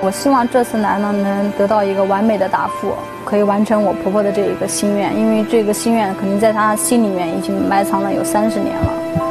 我希望这次来呢能得到一个完美的答复，可以完成我婆婆的这一个心愿，因为这个心愿肯定在她心里面已经埋藏了有30年了。